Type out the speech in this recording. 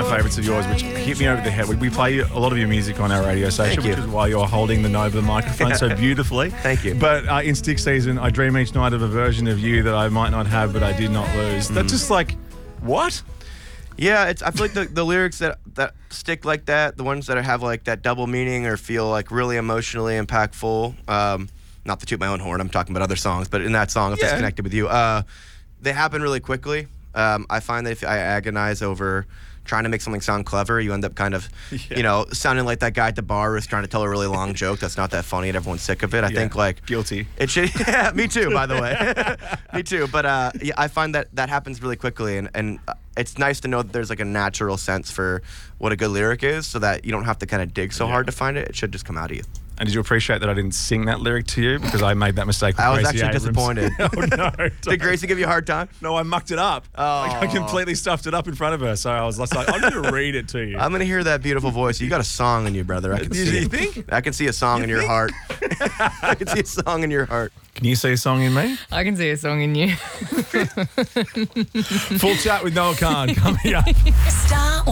favourites of yours, which hit me over the head. We play a lot of your music on our radio station, which is why you're holding the Nova microphone so beautifully. Thank you. But in Stick Season, I dream each night of a version of you that I might not have, but I did not lose. That's just like, what? Yeah, I feel like the lyrics that stick like that, the ones that have like that double meaning or feel like really emotionally impactful. Not to toot my own horn, I'm talking about other songs, but in that song, if it's connected with you, they happen really quickly. I find that if I agonize over trying to make something sound clever, you end up kind of, sounding like that guy at the bar who's trying to tell a really long joke that's not that funny and everyone's sick of it. I think like guilty. It should. Yeah, me too. By the way, me too. But I find that happens really quickly, and it's nice to know that there's like a natural sense for what a good lyric is, so that you don't have to kind of dig so hard to find it. It should just come out of you. And did you appreciate that I didn't sing that lyric to you because I made that mistake with I was Gracie actually Abrams. disappointed. Oh, no. Did Gracie give you a hard time? No, I mucked it up. Oh. Like, I completely stuffed it up in front of her. So I was like, I'm going to read it to you. I'm going to hear that beautiful voice. You got a song in you, brother. I can see You it. think? I can see a song in your heart. I can see a song in your heart. Can you see a song in me? I can see a song in you. Full chat with Noah Khan coming up. Star